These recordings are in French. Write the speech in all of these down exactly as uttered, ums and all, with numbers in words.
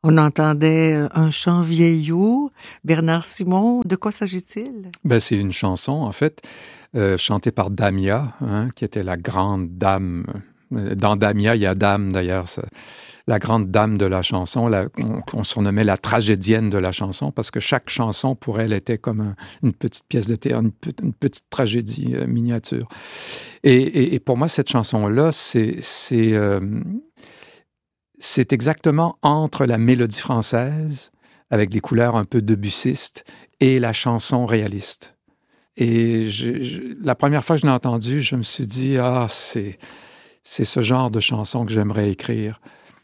On entendait un chant vieillot. Bernard Simon, de quoi s'agit-il? Ben, c'est une chanson, en fait, euh, chantée par Damia, hein, qui était la grande dame. Dans Damia, il y a Dame, d'ailleurs, ça, la grande dame de la chanson. La, on, on surnommait la tragédienne de la chanson, parce que chaque chanson, pour elle, était comme un, une petite pièce de théâtre, une, une petite tragédie euh, miniature. Et, et, et pour moi, cette chanson-là, c'est... c'est euh, C'est exactement entre la mélodie française, avec des couleurs un peu debussistes, et la chanson réaliste. Et je, je, la première fois que je l'ai entendue, je me suis dit, ah, c'est, c'est ce genre de chanson que j'aimerais écrire.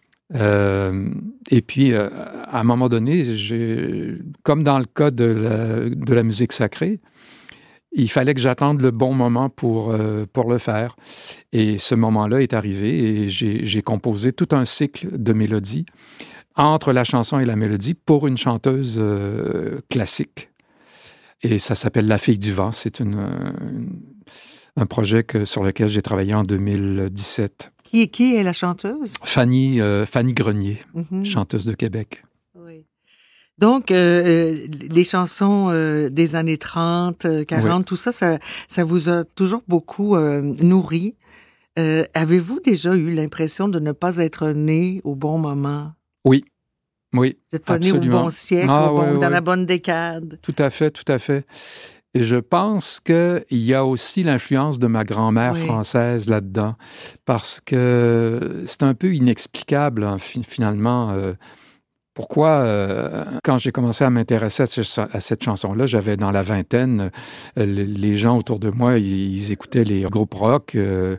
Euh, et puis, euh, à un moment donné, j'ai, comme dans le cas de la, de la musique sacrée, il fallait que j'attende le bon moment pour, euh, pour le faire. Et ce moment-là est arrivé et j'ai, j'ai composé tout un cycle de mélodies entre la chanson et la mélodie pour une chanteuse euh, classique. Et ça s'appelle La Fille du Vent. C'est une, une, un projet que, sur lequel j'ai travaillé en deux mille dix-sept. Qui est, qui est la chanteuse? Fanny, euh, Fanny Grenier, mm-hmm. chanteuse de Québec. Oui. Donc, euh, les chansons euh, des années trente, quarante, oui. tout ça, ça, ça vous a toujours beaucoup euh, nourri. Euh, avez-vous déjà eu l'impression de ne pas être né au bon moment? Oui, oui, Vous n'êtes pas absolument. né au bon siècle, ah, au bon, ouais, dans ouais. la bonne décade? Tout à fait, tout à fait. Et je pense qu'il y a aussi l'influence de ma grand-mère oui. française là-dedans, parce que c'est un peu inexplicable, hein, finalement. Euh, pourquoi, euh, quand j'ai commencé à m'intéresser à, ce, à cette chanson-là, j'avais dans la vingtaine, euh, les gens autour de moi, ils, ils écoutaient les groupes rock, euh,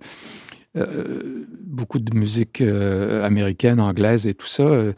euh, beaucoup de musique euh, américaine, anglaise et tout ça. Euh,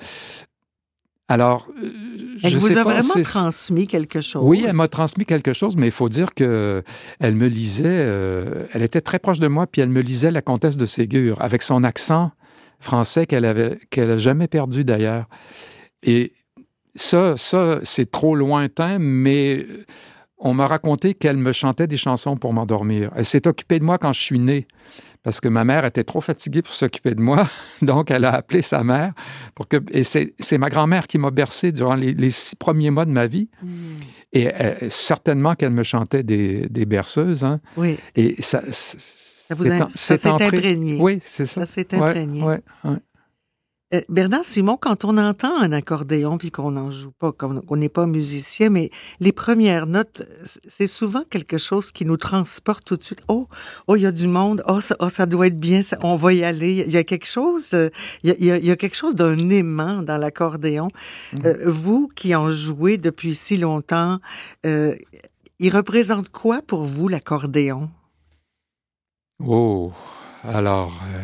Alors, elle je vous sais a pas, vraiment c'est... transmis quelque chose. Oui, elle m'a transmis quelque chose, mais il faut dire que elle me lisait, euh, elle était très proche de moi, puis elle me lisait La Comtesse de Ségur, avec son accent français qu'elle avait, qu'elle n'a jamais perdu d'ailleurs. Et ça, ça, c'est trop lointain, mais on m'a raconté qu'elle me chantait des chansons pour m'endormir. Elle s'est occupée de moi quand je suis né, parce que ma mère était trop fatiguée pour s'occuper de moi. Donc, elle a appelé sa mère. Pour que, et c'est, c'est ma grand-mère qui m'a bercé durant les, les six premiers mois de ma vie. Mmh. Et elle, certainement qu'elle me chantait des, des berceuses. Hein. Oui. Et ça, ça vous a, ça s'est entré... imprégné. Oui, c'est ça. Ça s'est imprégné. Ouais, ouais, ouais. Euh, Bernard Simon, quand on entend un accordéon puis qu'on n'en joue pas, qu'on n'est pas musicien, mais les premières notes, c'est souvent quelque chose qui nous transporte tout de suite. Oh, oh, il y a du monde. Oh, ça, oh, ça doit être bien. Ça, on va y aller. Il y a quelque chose. Euh, il, y a, il y a quelque chose d'un aimant dans l'accordéon. Mmh. Euh, vous qui en jouez depuis si longtemps, euh, il représente quoi pour vous l'accordéon? Oh, alors. Euh...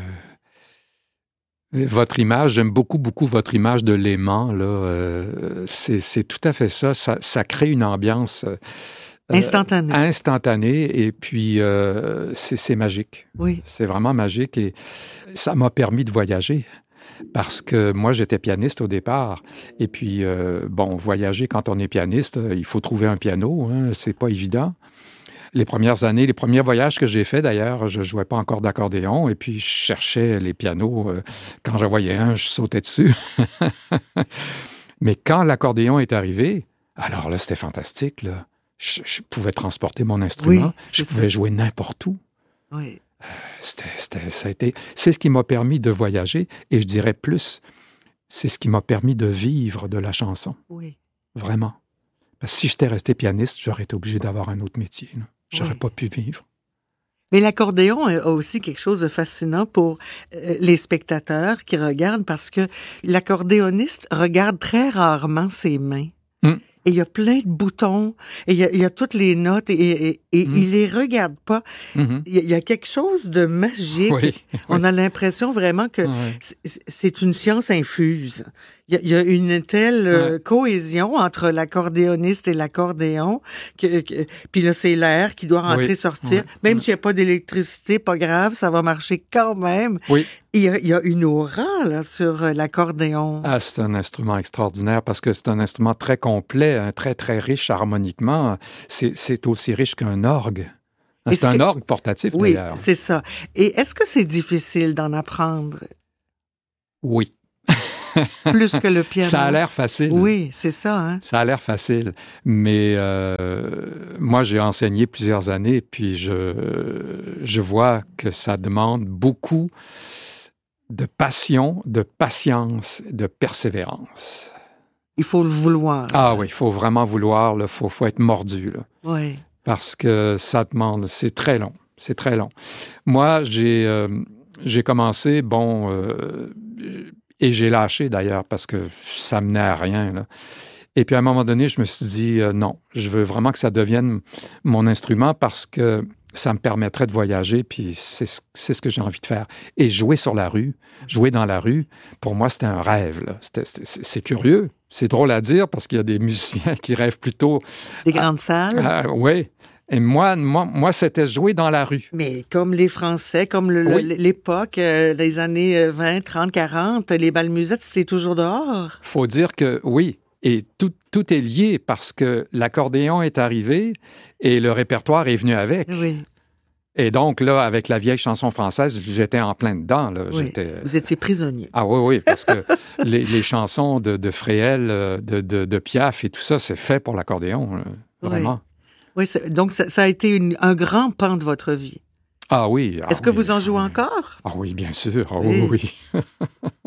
Votre image, j'aime beaucoup, beaucoup votre image de l'aimant, là. Euh, c'est, c'est tout à fait ça. Ça, ça crée une ambiance euh, instantanée. instantanée, et puis euh, c'est, c'est magique. Oui. C'est vraiment magique, et ça m'a permis de voyager. Parce que moi, j'étais pianiste au départ. Et puis, euh, bon, voyager quand on est pianiste, il faut trouver un piano, hein, c'est pas évident. Les premières années, les premiers voyages que j'ai faits, d'ailleurs, je ne jouais pas encore d'accordéon, et puis je cherchais les pianos. Euh, quand j'en voyais un, je sautais dessus. Mais quand l'accordéon est arrivé, alors là, c'était fantastique, là. Je, je pouvais transporter mon instrument, oui, je pouvais ça. jouer n'importe où. Oui. Euh, c'était, c'était, ça a été, c'est ce qui m'a permis de voyager, et je dirais plus, c'est ce qui m'a permis de vivre de la chanson. Oui. Vraiment. Parce que si j'étais resté pianiste, j'aurais été obligé d'avoir un autre métier, là. J'aurais oui. pas pu vivre. Mais l'accordéon a aussi quelque chose de fascinant pour euh, les spectateurs qui regardent, parce que l'accordéoniste regarde très rarement ses mains. Mm. Et il y a plein de boutons, et il y a, il y a toutes les notes, et, et, et mm. il les regarde pas. Mm-hmm. Il, y a, il y a quelque chose de magique. Oui, On oui. a l'impression vraiment que oui. c'est, c'est une science infuse. Il y a, il y a une telle euh, ouais. cohésion entre l'accordéoniste et l'accordéon, que, que, puis là, c'est l'air qui doit rentrer, oui. sortir. Oui. Même oui. s'il n'y a pas d'électricité, pas grave, ça va marcher quand même. Oui. Il y a, il y a une aura là, sur l'accordéon. Ah, c'est un instrument extraordinaire, parce que c'est un instrument très complet, hein, très, très riche harmoniquement. C'est, c'est aussi riche qu'un orgue. C'est est-ce un que... orgue portatif, oui, d'ailleurs. Oui, c'est ça. Et est-ce que c'est difficile d'en apprendre? Oui. Plus que le piano. Ça a l'air facile. Oui, c'est ça. Hein? Ça a l'air facile. Mais euh, moi, j'ai enseigné plusieurs années, puis je, je vois que ça demande beaucoup de passion, de patience, de persévérance. Il faut le vouloir. Ah oui, il faut vraiment vouloir, il faut, faut être mordu. Là. Oui. Parce que ça demande, c'est très long, c'est très long. Moi, j'ai, euh, j'ai commencé, bon, euh, et j'ai lâché d'ailleurs parce que ça menait à rien, là. Et puis à un moment donné, je me suis dit, euh, non, je veux vraiment que ça devienne mon instrument parce que ça me permettrait de voyager, puis c'est, c'est ce que j'ai envie de faire. Et jouer sur la rue, jouer dans la rue, pour moi, c'était un rêve, là. C'était, c'était, c'est curieux. C'est drôle à dire parce qu'il y a des musiciens qui rêvent plutôt... Des grandes à, salles? À, oui. Et moi, moi, moi, c'était jouer dans la rue. Mais comme les Français, comme le, oui. l'époque, euh, les années vingt, trente, quarante, les bals musettes, c'était toujours dehors? Faut dire que oui. Et tout, tout est lié parce que l'accordéon est arrivé et le répertoire est venu avec. Oui. Et donc, là, avec la vieille chanson française, j'étais en plein dedans. Là. Oui, j'étais... Vous étiez prisonnier. Ah oui, oui, parce que les, les chansons de, de Fréhel, de, de, de Piaf et tout ça, c'est fait pour l'accordéon, là, vraiment. Oui, oui donc ça, ça a été une, un grand pan de votre vie. Ah oui. Ah Est-ce que oui, vous en jouez oui. encore? Ah oui, bien sûr. Ah oui, oui.